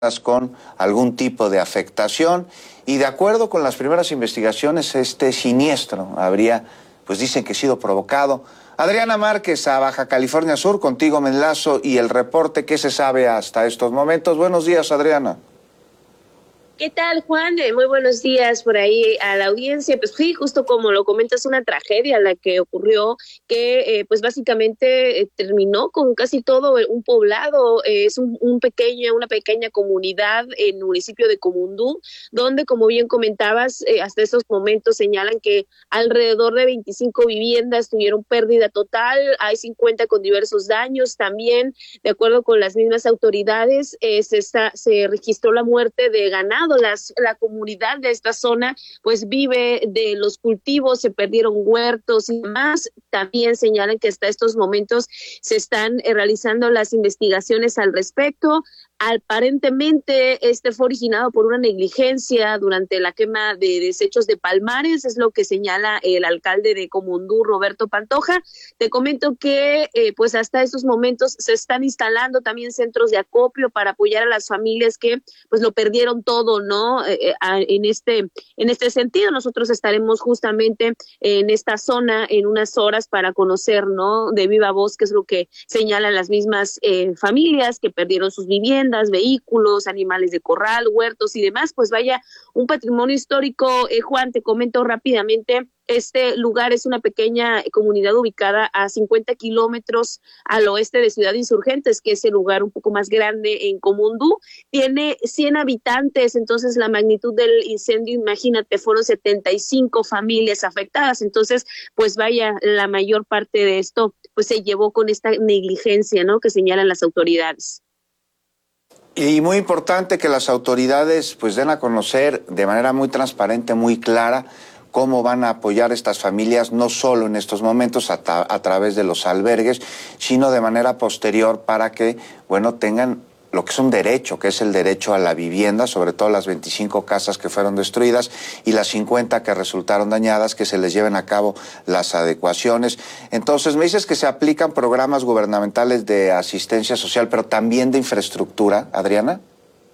con algún tipo de afectación y de acuerdo con las primeras investigaciones este siniestro habría, pues dicen que sido provocado. Adriana Márquez a Baja California Sur, contigo me enlazo y el reporte que se sabe hasta estos momentos. Buenos días, Adriana. ¿Qué tal, Juan? Muy buenos días por ahí a la audiencia. Pues sí, justo como lo comentas, una tragedia la que ocurrió, que pues básicamente terminó con casi todo un poblado. Es una pequeña comunidad en el municipio de Comundú, donde, como bien comentabas, hasta estos momentos señalan que alrededor de 25 viviendas tuvieron pérdida total, hay 50 con diversos daños. También, de acuerdo con las mismas autoridades, se registró la muerte de ganado. La comunidad de esta zona pues vive de los cultivos, se perdieron huertos y demás. También señalan que hasta estos momentos se están realizando las investigaciones al respecto. Aparentemente fue originado por una negligencia durante la quema de desechos de Palmares, es lo que señala el alcalde de Comundú, Roberto Pantoja. Te comento que pues hasta estos momentos se están instalando también centros de acopio para apoyar a las familias que pues lo perdieron todo, ¿no? En este sentido, nosotros estaremos justamente en esta zona en unas horas para conocer, ¿no? De viva voz qué es lo que señalan las mismas familias que perdieron sus viviendas, vehículos, animales de corral, huertos y demás. Pues vaya, un patrimonio histórico. Juan, te comento rápidamente. Este lugar es una pequeña comunidad ubicada a 50 kilómetros al oeste de Ciudad Insurgentes, que es el lugar un poco más grande en Comundú. Tiene 100 habitantes, entonces la magnitud del incendio, imagínate, fueron 75 familias afectadas. Entonces, pues vaya, la mayor parte de esto pues se llevó con esta negligencia, ¿no?, que señalan las autoridades. Y muy importante que las autoridades pues den a conocer de manera muy transparente, muy clara, cómo van a apoyar a estas familias, no solo en estos momentos a través de los albergues, sino de manera posterior para que, bueno, tengan lo que es un derecho, que es el derecho a la vivienda, sobre todo las 25 casas que fueron destruidas y las 50 que resultaron dañadas, que se les lleven a cabo las adecuaciones. Entonces, me dices que se aplican programas gubernamentales de asistencia social, pero también de infraestructura, Adriana.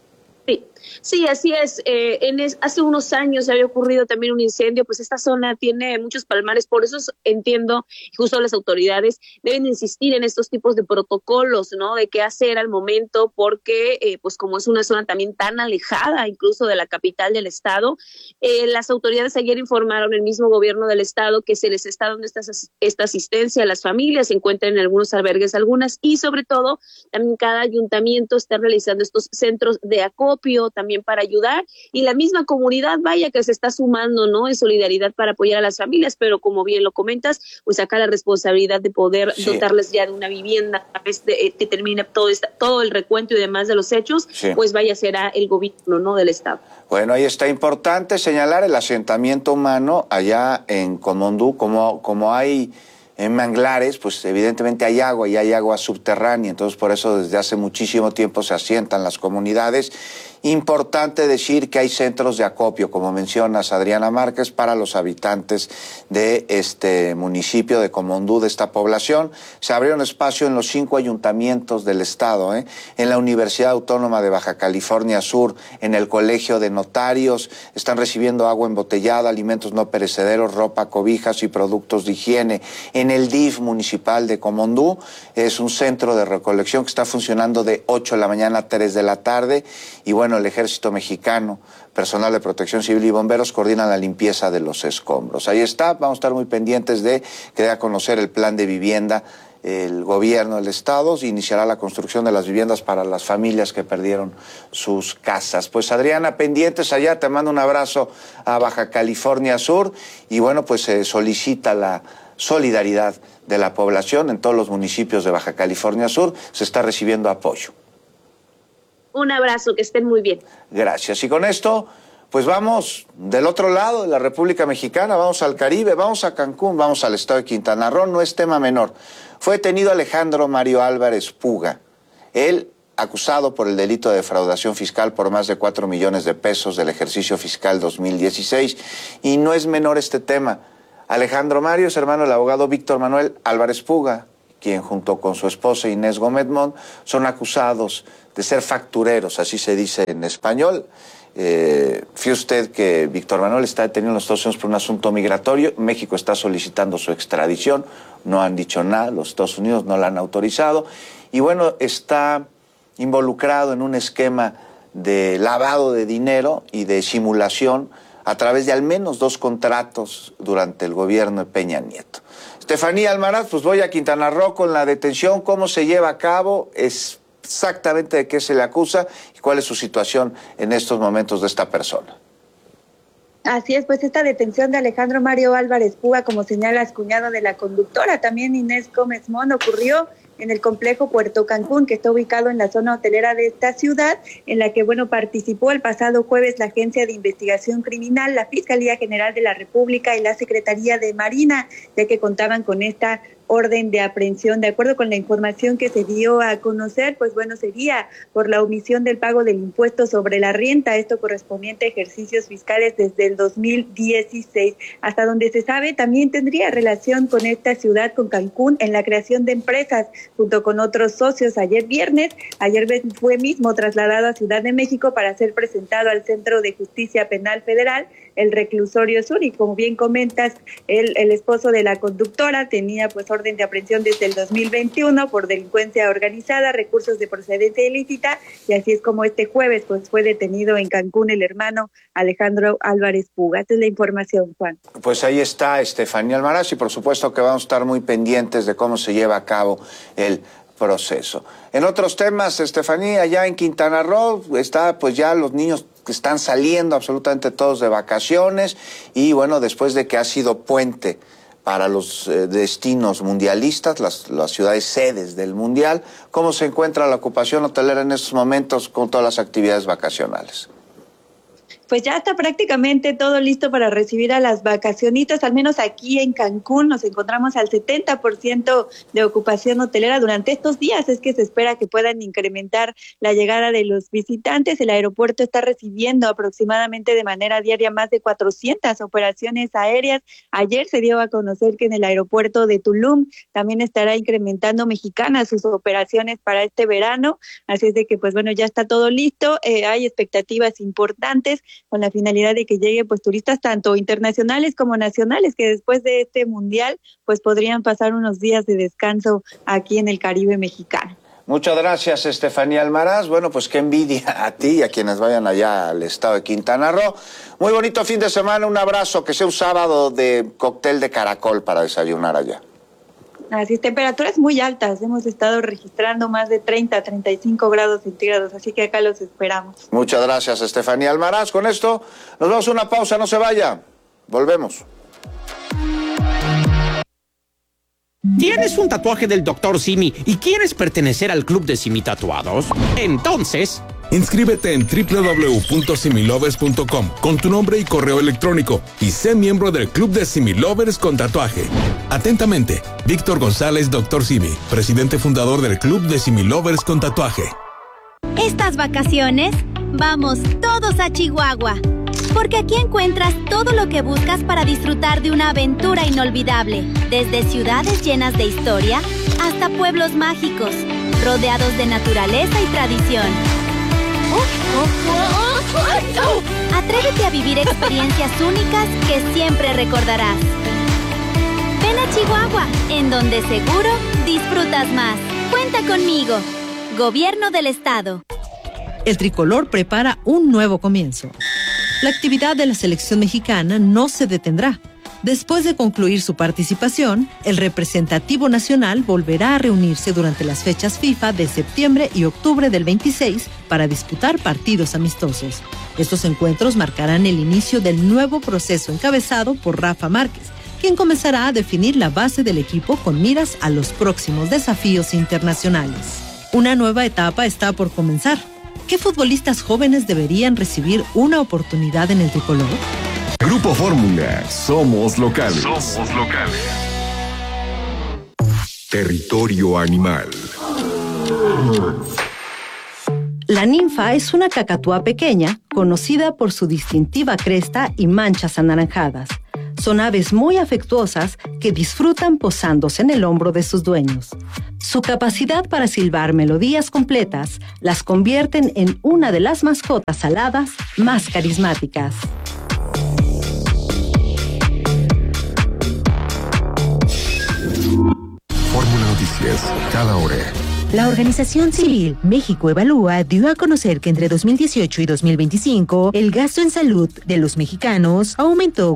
Sí, así es. Hace unos años había ocurrido también un incendio, pues esta zona tiene muchos palmares, por eso entiendo, justo las autoridades deben insistir en estos tipos de protocolos, ¿no?, de qué hacer al momento, porque pues como es una zona también tan alejada incluso de la capital del estado, las autoridades ayer informaron, el mismo gobierno del estado, que se les está dando esta asistencia a las familias, se encuentran en algunos albergues algunas, y sobre todo también cada ayuntamiento está realizando estos centros de acopio también para ayudar, y la misma comunidad, vaya, que se está sumando, ¿no?, en solidaridad para apoyar a las familias, pero como bien lo comentas, pues acá la responsabilidad de poder dotarles ya de una vivienda a vez de que termine todo el recuento y demás de los hechos, pues vaya, será el gobierno, ¿no?, del estado. Bueno, ahí está importante señalar el asentamiento humano allá en Comundú, como hay en manglares, pues evidentemente hay agua y hay agua subterránea, entonces por eso desde hace muchísimo tiempo se asientan las comunidades. Importante decir que hay centros de acopio, como mencionas, Adriana Márquez, para los habitantes de este municipio de Comundú, de esta población. Se abrió un espacio en los 5 ayuntamientos del estado, en la Universidad Autónoma de Baja California Sur, en el Colegio de Notarios, están recibiendo agua embotellada, alimentos no perecederos, ropa, cobijas y productos de higiene. En el DIF municipal de Comundú es un centro de recolección que está funcionando de 8 de la mañana a 3 de la tarde, y bueno, el Ejército Mexicano, personal de Protección Civil y bomberos coordinan la limpieza de los escombros. Ahí está, vamos a estar muy pendientes de que dé a conocer el plan de vivienda. El gobierno del estado iniciará la construcción de las viviendas para las familias que perdieron sus casas. Pues Adriana, pendientes allá, te mando un abrazo a Baja California Sur y bueno, pues se solicita la solidaridad de la población en todos los municipios de Baja California Sur, se está recibiendo apoyo. Un abrazo, que estén muy bien. Gracias. Y con esto, pues vamos del otro lado de la República Mexicana, vamos al Caribe, vamos a Cancún, vamos al estado de Quintana Roo, no es tema menor. Fue detenido Alejandro Mario Álvarez Puga, él acusado por el delito de defraudación fiscal por más de 4 millones de pesos del ejercicio fiscal 2016. Y no es menor este tema. Alejandro Mario es hermano del abogado Víctor Manuel Álvarez Puga, quien junto con su esposa Inés Gómez Mont son acusados de ser factureros, así se dice en español. Fíjese usted que Víctor Manuel está detenido en los Estados Unidos por un asunto migratorio. México está solicitando su extradición. No han dicho nada, los Estados Unidos no la han autorizado. Y bueno, está involucrado en un esquema de lavado de dinero y de simulación a través de al menos 2 contratos durante el gobierno de Peña Nieto. Estefanía Almaraz, pues voy a Quintana Roo con la detención. ¿Cómo se lleva a cabo? Exactamente de qué se le acusa y cuál es su situación en estos momentos de esta persona. Así es, pues esta detención de Alejandro Mario Álvarez Puga, como señalas, cuñado de la conductora, también Inés Gómez Mont, ocurrió en el complejo Puerto Cancún, que está ubicado en la zona hotelera de esta ciudad, en la que, participó el pasado jueves la Agencia de Investigación Criminal, la Fiscalía General de la República y la Secretaría de Marina, ya que contaban con esta orden de aprehensión. De acuerdo con la información que se dio a conocer, sería por la omisión del pago del impuesto sobre la renta, esto correspondiente a ejercicios fiscales desde el 2016. Hasta donde se sabe, también tendría relación con esta ciudad, con Cancún, en la creación de empresas, junto con otros socios. Ayer viernes fue mismo trasladado a Ciudad de México para ser presentado al Centro de Justicia Penal Federal, el Reclusorio Sur, y como bien comentas, el esposo de la conductora tenía orden de aprehensión desde el 2021 por delincuencia organizada, recursos de procedencia ilícita, y así es como este jueves fue detenido en Cancún el hermano Alejandro Álvarez Puga. Esta es la información, Juan. Pues ahí está Estefanía Almaraz, y por supuesto que vamos a estar muy pendientes de cómo se lleva a cabo el proceso. En otros temas, Estefanía, allá en Quintana Roo está ya los niños que están saliendo absolutamente todos de vacaciones, y después de que ha sido puente para los destinos mundialistas, las ciudades sedes del Mundial, ¿cómo se encuentra la ocupación hotelera en estos momentos con todas las actividades vacacionales? Pues ya está prácticamente todo listo para recibir a las vacacionitas, al menos aquí en Cancún nos encontramos al 70% de ocupación hotelera durante estos días. Es que se espera que puedan incrementar la llegada de los visitantes. El aeropuerto está recibiendo aproximadamente de manera diaria más de 400 operaciones aéreas. Ayer se dio a conocer que en el aeropuerto de Tulum también estará incrementando Mexicana sus operaciones para este verano. Así es de que ya está todo listo. Hay expectativas importantes con la finalidad de que lleguen turistas tanto internacionales como nacionales, que después de este mundial podrían pasar unos días de descanso aquí en el Caribe mexicano. Muchas gracias, Estefanía Almaraz. Qué envidia a ti y a quienes vayan allá al estado de Quintana Roo. Muy bonito fin de semana, un abrazo, que sea un sábado de cóctel de caracol para desayunar allá. Así es, temperaturas muy altas, hemos estado registrando más de 30, 35 grados centígrados, así que acá los esperamos. Muchas gracias, Estefanía Almaraz. Con esto nos vamos a una pausa, no se vaya, volvemos. ¿Tienes un tatuaje del Dr. Simi y quieres pertenecer al club de Simi Tatuados? Entonces, inscríbete en www.similovers.com con tu nombre y correo electrónico y sé miembro del club de Similovers con tatuaje. Atentamente, Víctor González, Dr. Simi, presidente fundador del club de Similovers con tatuaje. Estas vacaciones, vamos todos a Chihuahua, porque aquí encuentras todo lo que buscas para disfrutar de una aventura inolvidable, desde ciudades llenas de historia hasta pueblos mágicos, rodeados de naturaleza y tradición. Atrévete a vivir experiencias únicas que siempre recordarás. Ven a Chihuahua, en donde seguro disfrutas más. Cuenta conmigo. Gobierno del Estado. El tricolor prepara un nuevo comienzo. La actividad de la selección mexicana no se detendrá. Después de concluir su participación, el representativo nacional volverá a reunirse durante las fechas FIFA de septiembre y octubre del 26 para disputar partidos amistosos. Estos encuentros marcarán el inicio del nuevo proceso encabezado por Rafa Márquez, quien comenzará a definir la base del equipo con miras a los próximos desafíos internacionales. Una nueva etapa está por comenzar. ¿Qué futbolistas jóvenes deberían recibir una oportunidad en el tricolor? Grupo Fórmula, somos locales. Somos locales. Territorio animal. La ninfa es una cacatúa pequeña, conocida por su distintiva cresta y manchas anaranjadas. Son aves muy afectuosas que disfrutan posándose en el hombro de sus dueños. Su capacidad para silbar melodías completas las convierten en una de las mascotas aladas más carismáticas. Fórmula Noticias, cada hora. La organización civil México Evalúa dio a conocer que entre 2018 y 2025 el gasto en salud de los mexicanos aumentó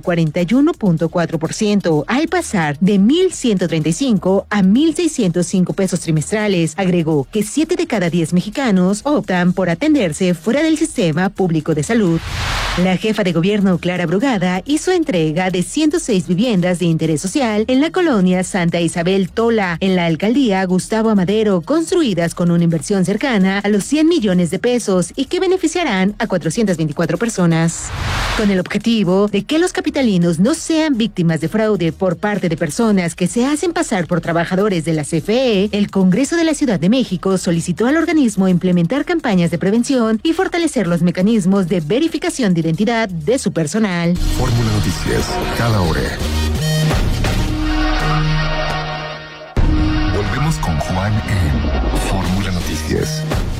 41.4% al pasar de 1.135 a 1.605 pesos trimestrales. Agregó que 7 de cada 10 mexicanos optan por atenderse fuera del sistema público de salud. La jefa de gobierno Clara Brugada hizo entrega de 106 viviendas de interés social en la colonia Santa Isabel Tola, en la alcaldía Gustavo Amadero, construidas con una inversión cercana a los 100 millones de pesos y que beneficiarán a 424 personas. Con el objetivo de que los capitalinos no sean víctimas de fraude por parte de personas que se hacen pasar por trabajadores de la CFE, el Congreso de la Ciudad de México solicitó al organismo implementar campañas de prevención y fortalecer los mecanismos de verificación de identidad de su personal. Fórmula Noticias, cada hora. Volvemos con Juan en Fórmula Noticias.